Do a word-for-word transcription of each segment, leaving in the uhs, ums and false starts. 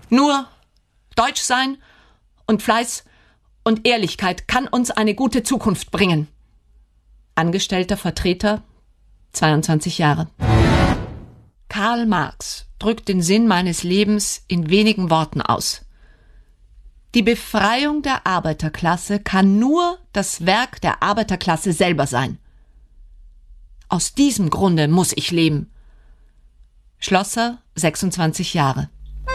Nur Deutsch sein und Fleiß und Ehrlichkeit kann uns eine gute Zukunft bringen. Angestellter Vertreter, zweiundzwanzig Jahre. Karl Marx drückt den Sinn meines Lebens in wenigen Worten aus. Die Befreiung der Arbeiterklasse kann nur das Werk der Arbeiterklasse selber sein. Aus diesem Grunde muss ich leben. Schlosser, sechsundzwanzig Jahre.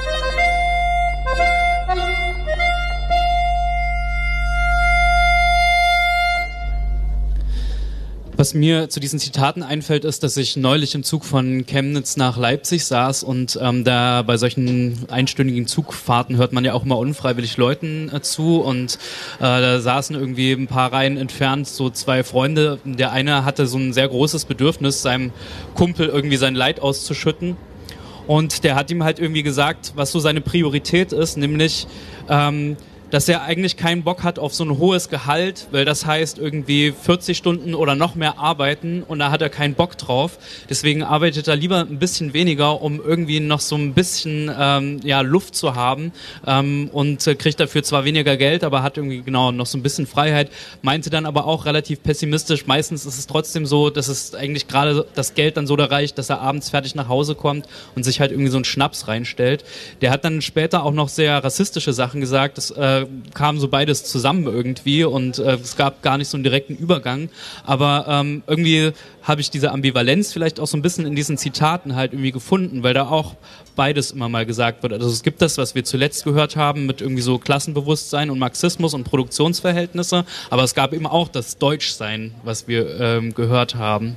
Was mir zu diesen Zitaten einfällt, ist, dass ich neulich im Zug von Chemnitz nach Leipzig saß und ähm, da bei solchen einstündigen Zugfahrten hört man ja auch immer unfreiwillig Leuten äh, zu und äh, da saßen irgendwie ein paar Reihen entfernt so zwei Freunde. Der eine hatte so ein sehr großes Bedürfnis, seinem Kumpel irgendwie sein Leid auszuschütten und der hat ihm halt irgendwie gesagt, was so seine Priorität ist, nämlich ähm, dass er eigentlich keinen Bock hat auf so ein hohes Gehalt, weil das heißt irgendwie vierzig Stunden oder noch mehr arbeiten und da hat er keinen Bock drauf. Deswegen arbeitet er lieber ein bisschen weniger, um irgendwie noch so ein bisschen ähm, ja, Luft zu haben ähm, und äh, kriegt dafür zwar weniger Geld, aber hat irgendwie genau noch so ein bisschen Freiheit. Meinte dann aber auch relativ pessimistisch, meistens ist es trotzdem so, dass es eigentlich gerade das Geld dann so da reicht, dass er abends fertig nach Hause kommt und sich halt irgendwie so einen Schnaps reinstellt. Der hat dann später auch noch sehr rassistische Sachen gesagt, das äh, kam so beides zusammen irgendwie und äh, es gab gar nicht so einen direkten Übergang, aber ähm, irgendwie habe ich diese Ambivalenz vielleicht auch so ein bisschen in diesen Zitaten halt irgendwie gefunden, weil da auch beides immer mal gesagt wird. Also es gibt das, was wir zuletzt gehört haben mit irgendwie so Klassenbewusstsein und Marxismus und Produktionsverhältnisse, aber es gab eben auch das Deutschsein, was wir ähm, gehört haben.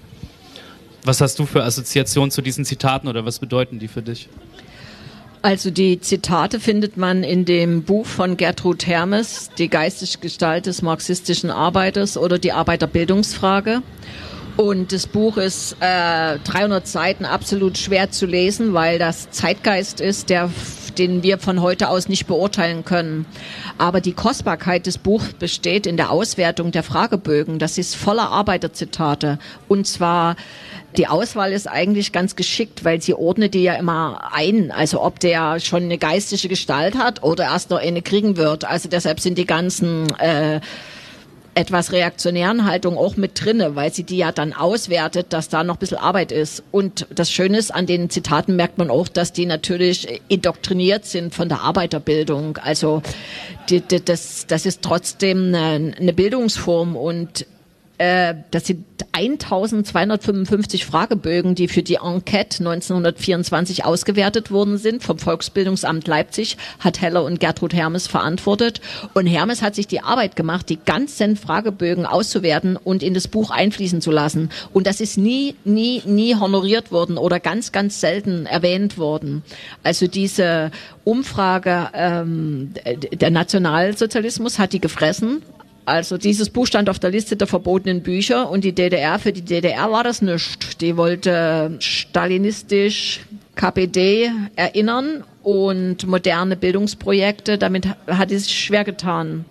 Was hast du für Assoziationen zu diesen Zitaten oder was bedeuten die für dich? Also die Zitate findet man in dem Buch von Gertrud Hermes, Die geistige Gestalt des marxistischen Arbeiters oder die Arbeiterbildungsfrage. Und das Buch ist äh, dreihundert Seiten absolut schwer zu lesen, weil das Zeitgeist ist, der, den wir von heute aus nicht beurteilen können. Aber die Kostbarkeit des Buchs besteht in der Auswertung der Fragebögen. Das ist voller Arbeiterzitate. Und zwar die Auswahl ist eigentlich ganz geschickt, weil sie ordnet die ja immer ein. Also ob der schon eine geistige Gestalt hat oder erst noch eine kriegen wird. Also deshalb sind die ganzen äh, etwas reaktionären Haltungen auch mit drinne, weil sie die ja dann auswertet, dass da noch ein bisschen Arbeit ist. Und das Schöne ist, an den Zitaten merkt man auch, dass die natürlich indoktriniert sind von der Arbeiterbildung. Also die, die, das, das ist trotzdem eine, eine Bildungsform und das sind eintausendzweihundertfünfundfünfzig Fragebögen, die für die Enquete neunzehnhundertvierundzwanzig ausgewertet worden sind. Vom Volksbildungsamt Leipzig hat Heller und Gertrud Hermes verantwortet. Und Hermes hat sich die Arbeit gemacht, die ganzen Fragebögen auszuwerten und in das Buch einfließen zu lassen. Und das ist nie, nie, nie honoriert worden oder ganz, ganz selten erwähnt worden. Also diese Umfrage, ähm, der Nationalsozialismus hat die gefressen. Also dieses Buch stand auf der Liste der verbotenen Bücher und die D D R, für die D D R war das nichts. Die wollte stalinistisch K P D erinnern und moderne Bildungsprojekte, damit hat es sich schwer getan.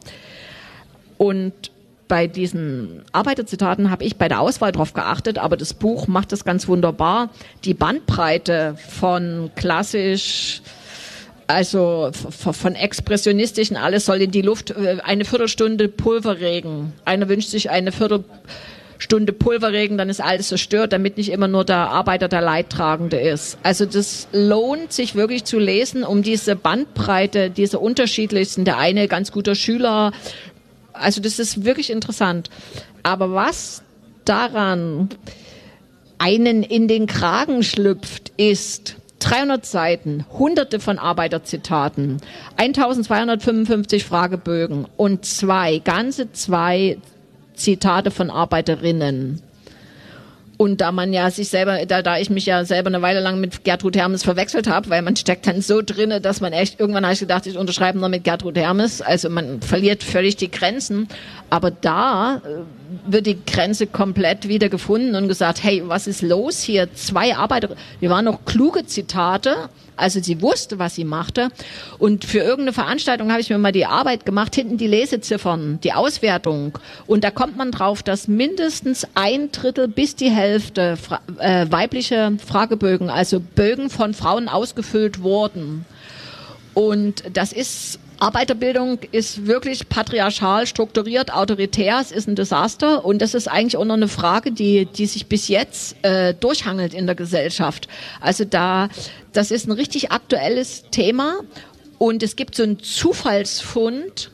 Und bei diesen Arbeiterzitaten habe ich bei der Auswahl drauf geachtet, aber das Buch macht das ganz wunderbar. Die Bandbreite von klassisch, also von expressionistischen, alles soll in die Luft, eine Viertelstunde Pulverregen. Einer wünscht sich eine Viertelstunde Pulverregen, dann ist alles zerstört, damit nicht immer nur der Arbeiter der Leidtragende ist. Also das lohnt sich wirklich zu lesen, um diese Bandbreite, diese unterschiedlichsten, der eine ganz guter Schüler, also das ist wirklich interessant. Aber was daran einen in den Kragen schlüpft, ist dreihundert Seiten, hunderte von Arbeiterzitaten, eintausendzweihundertfünfundfünfzig Fragebögen und zwei, ganze zwei Zitate von Arbeiterinnen. Und da man ja sich selber, da, da ich mich ja selber eine Weile lang mit Gertrud Hermes verwechselt habe, weil man steckt dann so drinne, dass man echt, irgendwann habe ich gedacht, ich unterschreibe noch mit Gertrud Hermes. Also man verliert völlig die Grenzen. Aber da wird die Grenze komplett wieder gefunden und gesagt, hey, was ist los hier? Zwei Arbeiter, die waren noch kluge Zitate, also sie wusste, was sie machte. Und für irgendeine Veranstaltung habe ich mir mal die Arbeit gemacht, hinten die Leseziffern, die Auswertung. Und da kommt man drauf, dass mindestens ein Drittel bis die Hälfte fra- äh, weibliche Fragebögen, also Bögen von Frauen ausgefüllt wurden. Und das ist, Arbeiterbildung ist wirklich patriarchal strukturiert, autoritär, es ist ein Desaster und das ist eigentlich auch noch eine Frage, die, die sich bis jetzt äh, durchhangelt in der Gesellschaft. Also da, das ist ein richtig aktuelles Thema und es gibt so einen Zufallsfund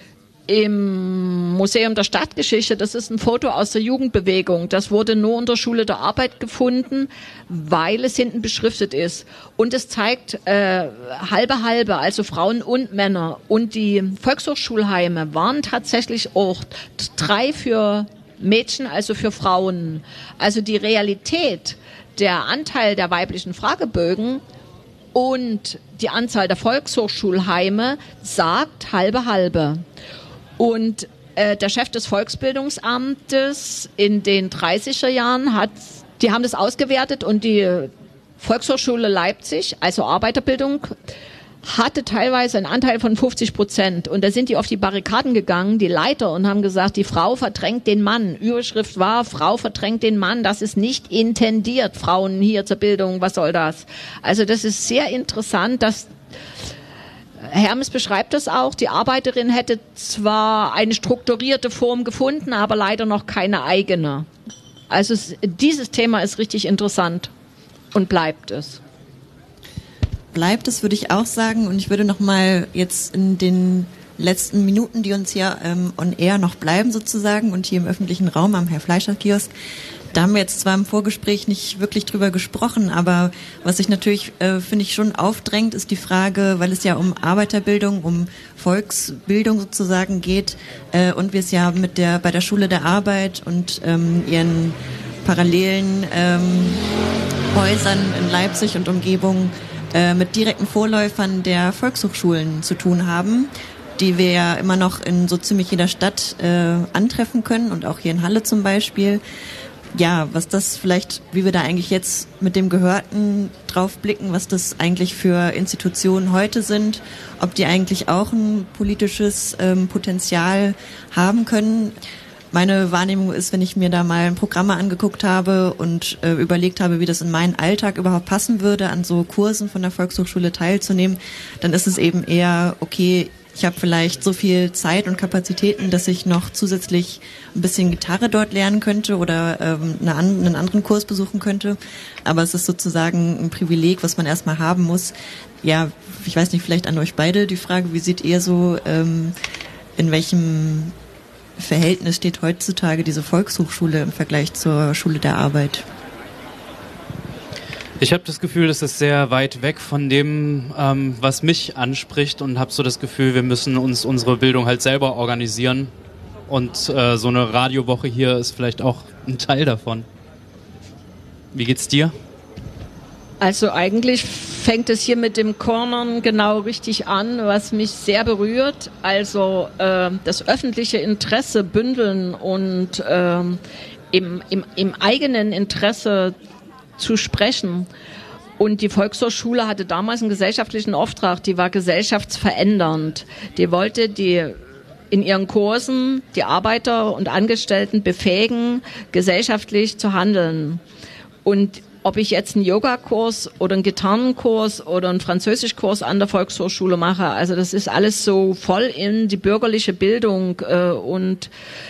im Museum der Stadtgeschichte, das ist ein Foto aus der Jugendbewegung. Das wurde nur in der Schule der Arbeit gefunden, weil es hinten beschriftet ist. Und es zeigt äh, halbe halbe, also Frauen und Männer. Und die Volkshochschulheime waren tatsächlich auch drei für Mädchen, also für Frauen. Also die Realität, der Anteil der weiblichen Fragebögen und die Anzahl der Volkshochschulheime sagt halbe halbe. Und äh, der Chef des Volksbildungsamtes in den dreißiger Jahren hat, die haben das ausgewertet und die Volkshochschule Leipzig, also Arbeiterbildung, hatte teilweise einen Anteil von fünfzig Prozent. Und da sind die auf die Barrikaden gegangen, die Leiter, und haben gesagt, die Frau verdrängt den Mann. Überschrift war, Frau verdrängt den Mann. Das ist nicht intendiert, Frauen hier zur Bildung. Was soll das? Also das ist sehr interessant, dass Hermes beschreibt das auch. Die Arbeiterin hätte zwar eine strukturierte Form gefunden, aber leider noch keine eigene. Also es, dieses Thema ist richtig interessant und bleibt es. Bleibt es, würde ich auch sagen. Und ich würde noch mal jetzt in den letzten Minuten, die uns hier ähm, on air noch bleiben sozusagen und hier im öffentlichen Raum am Herr-Fleischer-Kiosk, da haben wir jetzt zwar im Vorgespräch nicht wirklich drüber gesprochen, aber was sich natürlich, äh, finde ich, schon aufdrängt, ist die Frage, weil es ja um Arbeiterbildung, um Volksbildung sozusagen geht äh, und wir es ja mit der bei der Schule der Arbeit und ähm, ihren parallelen ähm, Häusern in Leipzig und Umgebung äh, mit direkten Vorläufern der Volkshochschulen zu tun haben, die wir ja immer noch in so ziemlich jeder Stadt äh, antreffen können und auch hier in Halle zum Beispiel. Ja, was das vielleicht, wie wir da eigentlich jetzt mit dem Gehörten drauf blicken, was das eigentlich für Institutionen heute sind, ob die eigentlich auch ein politisches ähm, Potenzial haben können. Meine Wahrnehmung ist, wenn ich mir da mal Programme angeguckt habe und äh, überlegt habe, wie das in meinen Alltag überhaupt passen würde, an so Kursen von der Volkshochschule teilzunehmen, dann ist es eben eher, okay, ich habe vielleicht so viel Zeit und Kapazitäten, dass ich noch zusätzlich ein bisschen Gitarre dort lernen könnte oder ähm, eine, einen anderen Kurs besuchen könnte. Aber es ist sozusagen ein Privileg, was man erstmal haben muss. Ja, ich weiß nicht, vielleicht an euch beide die Frage, wie seht ihr so, ähm, in welchem Verhältnis steht heutzutage diese Volkshochschule im Vergleich zur Schule der Arbeit? Ich habe das Gefühl, das ist sehr weit weg von dem, ähm, was mich anspricht und habe so das Gefühl, wir müssen uns unsere Bildung halt selber organisieren und äh, so eine Radiowoche hier ist vielleicht auch ein Teil davon. Wie geht's dir? Also eigentlich fängt es hier mit dem Cornern genau richtig an, was mich sehr berührt. Also äh, das öffentliche Interesse bündeln und äh, im, im, im eigenen Interesse zu sprechen. Und die Volkshochschule hatte damals einen gesellschaftlichen Auftrag, die war gesellschaftsverändernd. Die wollte die in ihren Kursen die Arbeiter und Angestellten befähigen, gesellschaftlich zu handeln. Und ob ich jetzt einen Yogakurs oder einen Gitarrenkurs oder einen Französischkurs an der Volkshochschule mache, also das ist alles so voll in die bürgerliche Bildung äh, und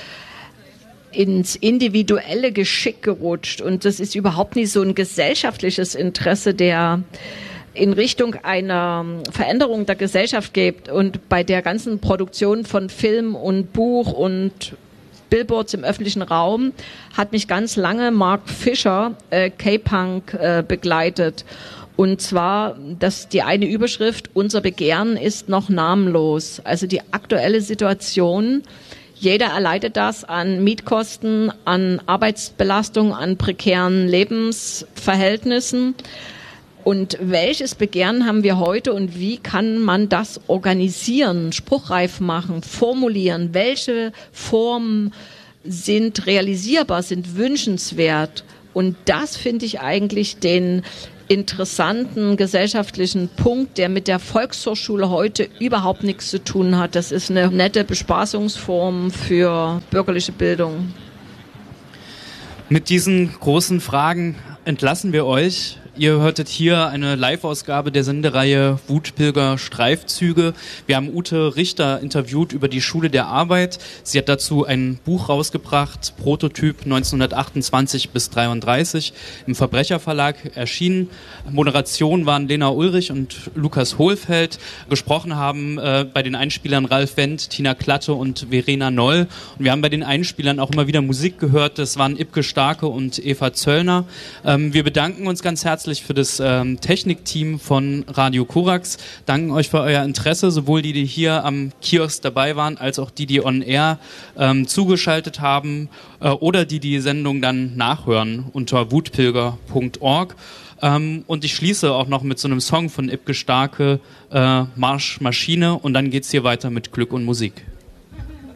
ins individuelle Geschick gerutscht. Und das ist überhaupt nicht so ein gesellschaftliches Interesse, der in Richtung einer Veränderung der Gesellschaft geht. Und bei der ganzen Produktion von Film und Buch und Billboards im öffentlichen Raum hat mich ganz lange Mark Fisher, äh, K-Punk, äh, begleitet. Und zwar, dass die eine Überschrift, unser Begehren ist noch namenlos. Also die aktuelle Situation, jeder erleidet das an Mietkosten, an Arbeitsbelastung, an prekären Lebensverhältnissen. Und welches Begehren haben wir heute und wie kann man das organisieren, spruchreif machen, formulieren? Welche Formen sind realisierbar, sind wünschenswert? Und das finde ich eigentlich den interessanten gesellschaftlichen Punkt, der mit der Volkshochschule heute überhaupt nichts zu tun hat. Das ist eine nette Bespaßungsform für bürgerliche Bildung. Mit diesen großen Fragen entlassen wir euch Ihr hörtet hier eine Live-Ausgabe der Sendereihe Wutpilger Streifzüge. Wir haben Ute Richter interviewt über die Schule der Arbeit. Sie hat dazu ein Buch rausgebracht, Prototyp neunzehnhundertachtundzwanzig bis dreiunddreißig, im Verbrecherverlag erschienen. Moderation waren Lena Ulrich und Lukas Hohlfeld. Gesprochen haben äh, bei den Einspielern Ralf Wendt, Tina Klatte und Verena Noll. Und wir haben bei den Einspielern auch immer wieder Musik gehört. Das waren Ibke Starke und Eva Zöllner. Ähm, wir bedanken uns ganz herzlich für das ähm, Technikteam von Radio Korax. Danken euch für euer Interesse, sowohl die, die hier am Kiosk dabei waren, als auch die, die on air ähm, zugeschaltet haben äh, oder die die Sendung dann nachhören unter wutpilger punkt org. Ähm, und ich schließe auch noch mit so einem Song von Ibke Starke, äh, Marsch Maschine, und dann geht's hier weiter mit Glück und Musik.